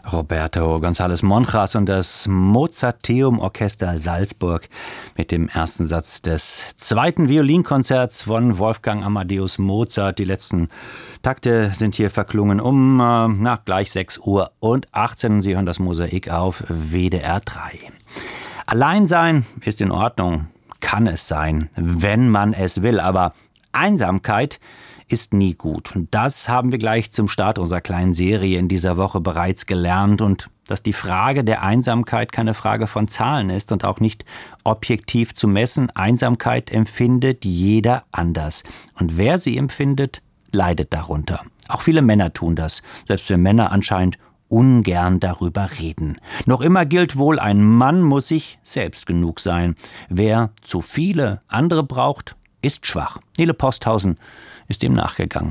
Roberto González Monjas und das Mozarteum Orchester Salzburg mit dem ersten Satz des zweiten Violinkonzerts von Wolfgang Amadeus Mozart. Die letzten Takte sind hier verklungen gleich 6:18 Uhr. Sie hören das Mosaik auf WDR 3. Allein sein ist in Ordnung, kann es sein, wenn man es will, aber Einsamkeit ist nie gut. Und das haben wir gleich zum Start unserer kleinen Serie in dieser Woche bereits gelernt. Und dass die Frage der Einsamkeit keine Frage von Zahlen ist und auch nicht objektiv zu messen. Einsamkeit empfindet jeder anders. Und wer sie empfindet, leidet darunter. Auch viele Männer tun das, selbst wenn Männer anscheinend ungern darüber reden. Noch immer gilt wohl, ein Mann muss sich selbst genug sein. Wer zu viele andere braucht, ist schwach. Nele Posthausen ist dem nachgegangen.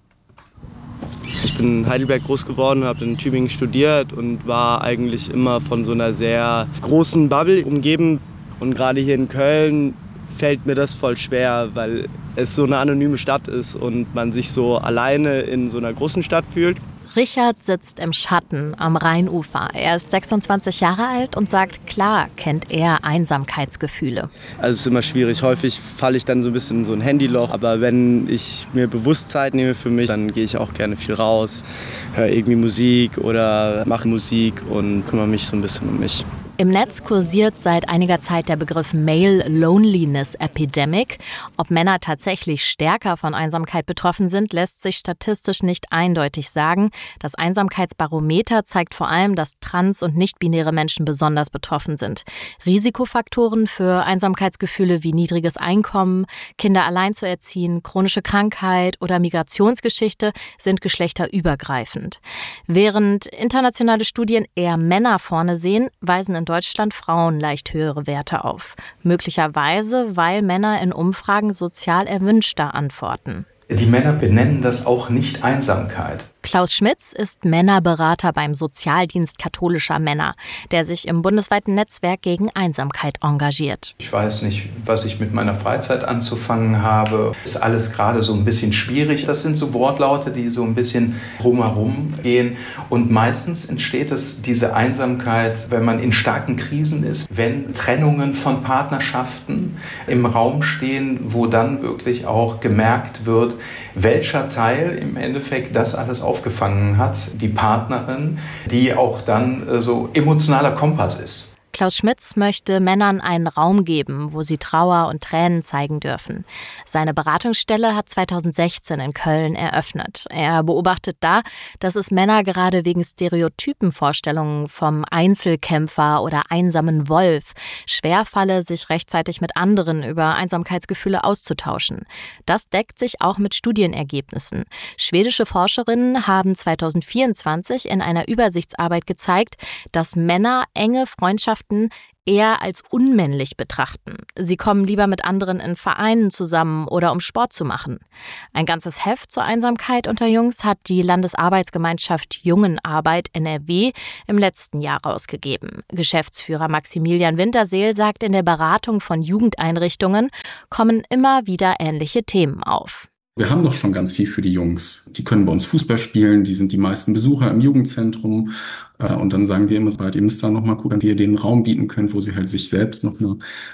Ich bin in Heidelberg groß geworden, habe in Tübingen studiert und war eigentlich immer von so einer sehr großen Bubble umgeben. Und gerade hier in Köln fällt mir das voll schwer, weil es so eine anonyme Stadt ist und man sich so alleine in so einer großen Stadt fühlt. Richard sitzt im Schatten am Rheinufer. Er ist 26 Jahre alt und sagt, klar kennt er Einsamkeitsgefühle. Also es ist immer schwierig. Häufig falle ich dann so ein bisschen in so ein Handyloch. Aber wenn ich mir bewusst Zeit nehme für mich, dann gehe ich auch gerne viel raus, höre irgendwie Musik oder mache Musik und kümmere mich so ein bisschen um mich. Im Netz kursiert seit einiger Zeit der Begriff Male Loneliness Epidemic. Ob Männer tatsächlich stärker von Einsamkeit betroffen sind, lässt sich statistisch nicht eindeutig sagen. Das Einsamkeitsbarometer zeigt vor allem, dass trans- und nicht-binäre Menschen besonders betroffen sind. Risikofaktoren für Einsamkeitsgefühle wie niedriges Einkommen, Kinder allein zu erziehen, chronische Krankheit oder Migrationsgeschichte sind geschlechterübergreifend. Während internationale Studien eher Männer vorne sehen, weisen in Deutschland Frauen leicht höhere Werte auf. Möglicherweise, weil Männer in Umfragen sozial erwünschter antworten. Die Männer benennen das auch nicht Einsamkeit. Klaus Schmitz ist Männerberater beim Sozialdienst katholischer Männer, der sich im bundesweiten Netzwerk gegen Einsamkeit engagiert. Ich weiß nicht, was ich mit meiner Freizeit anzufangen habe. Ist alles gerade so ein bisschen schwierig. Das sind so Wortlaute, die so ein bisschen drumherum gehen. Und meistens entsteht diese Einsamkeit, wenn man in starken Krisen ist, wenn Trennungen von Partnerschaften im Raum stehen, wo dann wirklich auch gemerkt wird, welcher Teil im Endeffekt das alles aufgefangen hat, die Partnerin, die auch dann so emotionaler Kompass ist. Klaus Schmitz möchte Männern einen Raum geben, wo sie Trauer und Tränen zeigen dürfen. Seine Beratungsstelle hat 2016 in Köln eröffnet. Er beobachtet da, dass es Männer gerade wegen Stereotypenvorstellungen vom Einzelkämpfer oder einsamen Wolf schwerfalle, sich rechtzeitig mit anderen über Einsamkeitsgefühle auszutauschen. Das deckt sich auch mit Studienergebnissen. Schwedische Forscherinnen haben 2024 in einer Übersichtsarbeit gezeigt, dass Männer enge Freundschaften eher als unmännlich betrachten. Sie kommen lieber mit anderen in Vereinen zusammen oder um Sport zu machen. Ein ganzes Heft zur Einsamkeit unter Jungs hat die Landesarbeitsgemeinschaft Jungenarbeit NRW im letzten Jahr rausgegeben. Geschäftsführer Maximilian Winterseel sagt, in der Beratung von Jugendeinrichtungen kommen immer wieder ähnliche Themen auf. Wir haben doch schon ganz viel für die Jungs. Die können bei uns Fußball spielen, die sind die meisten Besucher im Jugendzentrum. Und dann sagen wir immer, ihr müsst da nochmal gucken, wie ihr denen Raum bieten könnt, wo sie halt sich selbst noch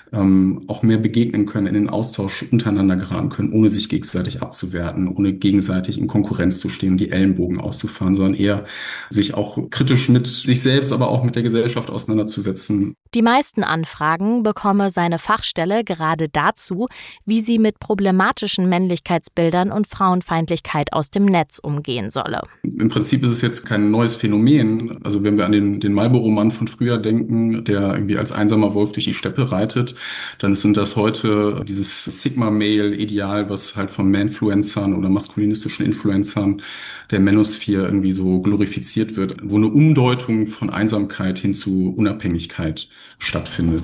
auch mehr begegnen können, in den Austausch untereinander geraten können, ohne sich gegenseitig abzuwerten, ohne gegenseitig in Konkurrenz zu stehen und die Ellenbogen auszufahren, sondern eher sich auch kritisch mit sich selbst, aber auch mit der Gesellschaft auseinanderzusetzen. Die meisten Anfragen bekomme seine Fachstelle gerade dazu, wie sie mit problematischen Männlichkeitsbildern und Frauenfeindlichkeit aus dem Netz umgehen solle. Im Prinzip ist es jetzt kein neues Phänomen. Also wenn wir an den Marlboro-Mann von früher denken, der irgendwie als einsamer Wolf durch die Steppe reitet, dann sind das heute dieses Sigma-Male-Ideal, was halt von Manfluencern oder maskulinistischen Influencern der Manosphere irgendwie so glorifiziert wird, wo eine Umdeutung von Einsamkeit hin zu Unabhängigkeit stattfindet.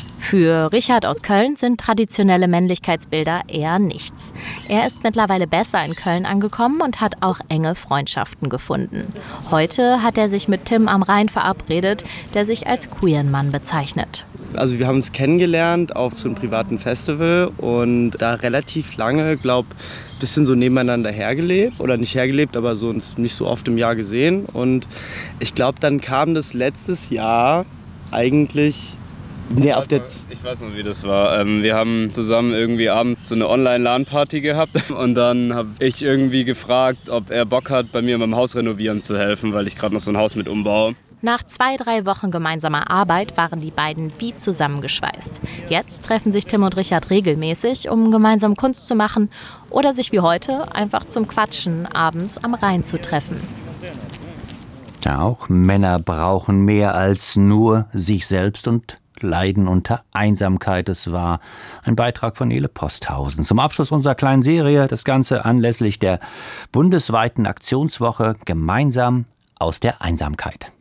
Für Richard aus Köln sind traditionelle Männlichkeitsbilder eher nichts. Er ist mittlerweile besser in Köln angekommen und hat auch enge Freundschaften gefunden. Heute hat er sich mit Tim am Rhein verabredet, der sich als queeren Mann bezeichnet. Also wir haben uns kennengelernt auf so einem privaten Festival und da relativ lange, glaube ein bisschen so nebeneinander hergelebt. Oder nicht hergelebt, aber so uns nicht so oft im Jahr gesehen. Und ich glaube, dann kam das letztes Jahr eigentlich... Ich weiß noch, wie das war. Wir haben zusammen irgendwie abends so eine Online-LAN-Party gehabt und dann habe ich irgendwie gefragt, ob er Bock hat, bei mir beim Haus renovieren zu helfen, weil ich gerade noch so ein Haus mit umbaue. Nach 2-3 Wochen gemeinsamer Arbeit waren die beiden wie zusammengeschweißt. Jetzt treffen sich Tim und Richard regelmäßig, um gemeinsam Kunst zu machen oder sich wie heute einfach zum Quatschen abends am Rhein zu treffen. Ja, auch Männer brauchen mehr als nur sich selbst und leiden unter Einsamkeit. Es war ein Beitrag von Nele Posthausen. Zum Abschluss unserer kleinen Serie, das Ganze anlässlich der bundesweiten Aktionswoche Gemeinsam aus der Einsamkeit.